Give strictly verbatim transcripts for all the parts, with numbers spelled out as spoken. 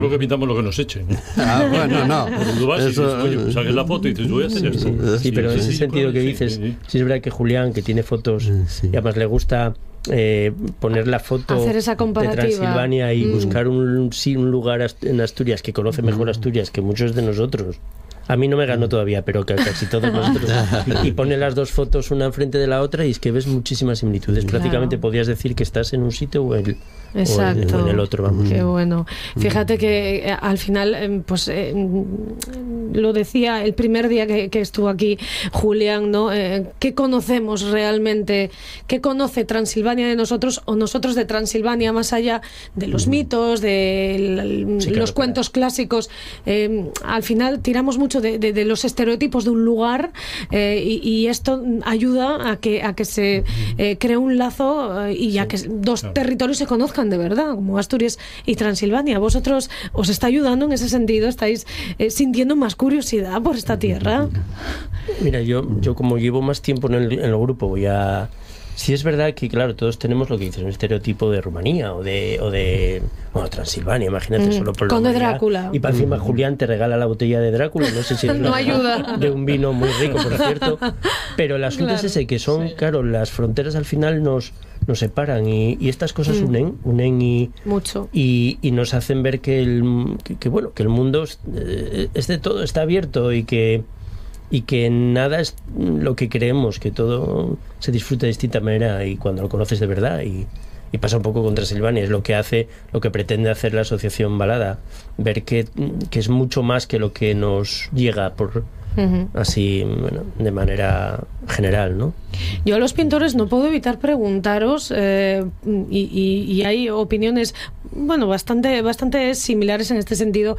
Lo que pintamos lo que nos echen. Ah, bueno, no. Tú vas Eso, y dices, oye, pues saques la foto y dices, voy a hacer esto. Sí, sí, sí, pero en ese sí, sentido claro, que sí, dices, sí, sí. sí es verdad que Julián, que tiene fotos, Sí. y además le gusta eh, poner la foto Hacer esa de comparativa. Transilvania y Mm. buscar un, sí, un lugar ast- en Asturias que conoce mejor Asturias que muchos de nosotros. A mí no me ganó todavía, pero que casi todos nosotros. Y pone las dos fotos una enfrente de la otra y es que ves muchísimas similitudes. Claro. Prácticamente podías decir que estás en un sitio o en, Exacto. o en, o en el otro, vamos. Qué bueno. Fíjate que eh, al final, eh, pues eh, lo decía el primer día que, que estuvo aquí Julián, ¿no? Eh, ¿Qué conocemos realmente? ¿Qué conoce Transilvania de nosotros o nosotros de Transilvania más allá de los mitos, de l- Sí, claro, los cuentos clásicos? Eh, al final tiramos mucho de, de- de los estereotipos de un lugar eh, y, y esto ayuda a que, a que se eh, cree un lazo eh, y a que dos Claro. territorios se conozcan de verdad, como Asturias y Transilvania. ¿Vosotros os está ayudando en ese sentido? ¿Estáis eh, sintiendo más curiosidad por esta tierra? Mira, yo, yo como llevo más tiempo en el, en el grupo, voy a... Sí es verdad que, claro, todos tenemos lo que dices, un estereotipo de Rumanía o de, o de bueno, Transilvania, imagínate, Mm, solo por la con de humanidad. Drácula. Y para encima Julián te regala la botella de Drácula, no sé si es No una- ayuda. de un vino muy rico, por cierto. Pero el asunto Claro, es ese, que son, sí. claro, las fronteras al final nos, nos separan y, y estas cosas Mm. unen, unen y... Mucho. Y, y nos hacen ver que el que, que, bueno que el mundo es, eh, es de todo, está abierto y que y que nada es lo que creemos, que todo se disfruta de distinta manera y cuando lo conoces de verdad y, y pasa un poco con Transilvania, es lo que hace, lo que pretende hacer la asociación Balada, ver que, que es mucho más que lo que nos llega por Ujú. así, bueno, de manera general, ¿no? Yo a los pintores no puedo evitar preguntaros, eh, y, y- y hay opiniones, bueno, bastante, bastante similares en este sentido.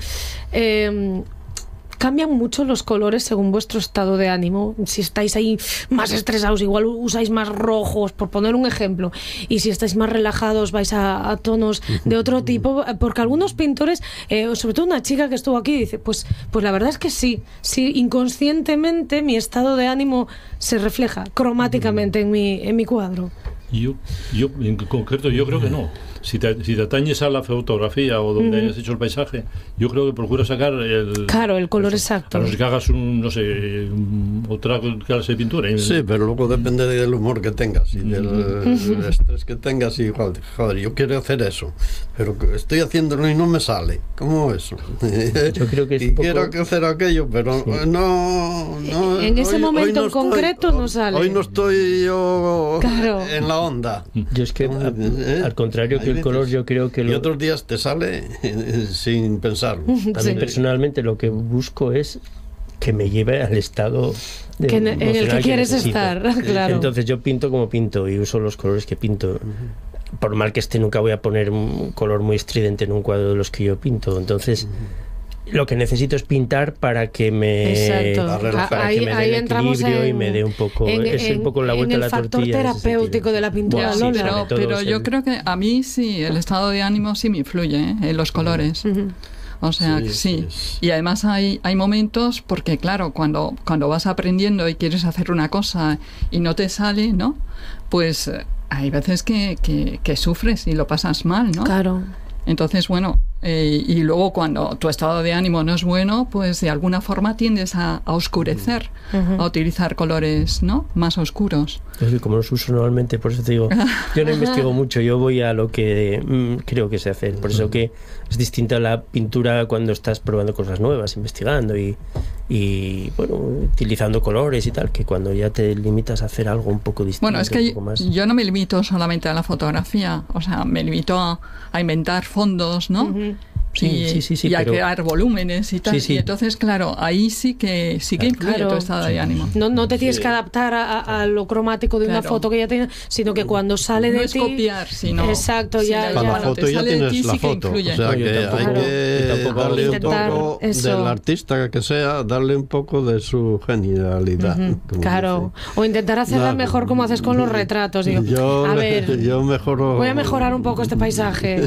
Eh, ¿Cambian mucho los colores según vuestro estado de ánimo? Si estáis ahí más estresados, igual usáis más rojos, por poner un ejemplo. Y si estáis más relajados, vais a, a tonos de otro tipo. Porque algunos pintores, eh, sobre todo una chica que estuvo aquí, dice, pues, pues la verdad es que sí. Sí, inconscientemente mi estado de ánimo se refleja cromáticamente en mi, en mi cuadro. Yo, yo, en concreto, yo creo que no. Si te, si te atañes a la fotografía o donde Ujú. hayas hecho el paisaje, yo creo que procura sacar el... Claro, el color eso. exacto. A no ser que hagas un, no sé, un- otra clase de pintura. Sí, pero luego depende del humor que tengas y del Ujú. estrés que tengas y igual, joder, yo quiero hacer eso, pero que estoy haciéndolo y no me sale. ¿Cómo eso? Yo creo que es y un poco- quiero hacer aquello, pero Sí. no, no... En ese momento en estoy- concreto no sale. Hoy no estoy yo Claro. en la onda. Yo es que, ¿Cómo a- dices, eh? al contrario Hay que el veces. color, yo creo que Y lo, otros días te sale eh, sin pensarlo. a mí Sí. personalmente lo que busco es que me lleve al estado de Que en, en el emocional que quieres necesito. estar, claro. Entonces yo pinto como pinto y uso los colores que pinto. Por mal que esté, nunca voy a poner un color muy estridente en un cuadro de los que yo pinto. Entonces lo que necesito es pintar para que me Exacto. para relajar, para Ahí- que me dé ahí el entramos equilibrio y en- me dé un poco en- es en- un poco la vuelta en a el la factor tortilla en ese terapéutico sentido. de la pintura, Buah, sí, Lola. sobre pero, todo pero es yo el- creo que a mí sí, el estado de ánimo sí me influye, ¿eh? En los colores. Ujú. O sea, Sí, que sí. sí. Y además hay, hay momentos, porque claro, cuando, cuando vas aprendiendo y quieres hacer una cosa y no te sale, ¿no? Pues eh, hay veces que, que, que sufres y lo pasas mal, ¿no? Claro. Entonces, bueno, eh, y luego cuando tu estado de ánimo no es bueno, pues de alguna forma tiendes a, a oscurecer, Ujú. a utilizar colores, ¿no? Más oscuros. Es que como los uso normalmente, por eso te digo, yo no investigo mucho, yo voy a lo que mm, creo que sé hacer. Por eso que es distinta la pintura cuando estás probando cosas nuevas, investigando y, y bueno, utilizando colores y tal, que cuando ya te limitas a hacer algo un poco distinto. Bueno, es que un yo, poco más. yo no me limito solamente a la fotografía, o sea, me limito a, a inventar fondos, ¿no? Ujú. Sí, y, sí, sí, sí, y a pero- crear volúmenes y tal. Sí, sí. Y entonces, claro, ahí sí que sí que influye Claro. tu estado de ánimo. No, no te tienes Sí. que adaptar a, a- a lo cromático de una Claro. foto que ya tienes, sino que cuando sale No de es ti... copiar, sino... Exacto, sí, ya- la- ya- Para la cuando te foto ya sale de tienes ti la sí que foto, influye. o sea No, yo que tampoco- hay que yo tampoco hago darle un Intentar poco eso. del artista que sea, darle un poco de su genialidad. Ujú, como claro, dice. o intentar hacerla Nada. mejor como haces con los retratos. Digo, Yo, a ver, yo mejoro. voy a mejorar un poco este paisaje.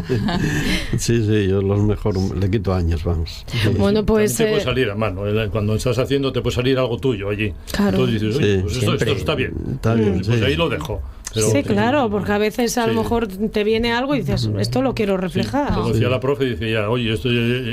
Sí, sí, yo los mejoro, le quito años, vamos. Bueno, pues... También te puede eh, salir a mano. ¿eh? Cuando estás haciendo, te puede salir algo tuyo allí. Claro. Entonces dices, oye, Sí, pues esto, siempre. esto está bien. Está bien, Pues sí. ahí lo dejo. Pero, sí, claro, porque a veces a lo Sí. mejor te viene algo y dices, esto lo quiero reflejar. Como decía la profe, dice ya, oye, esto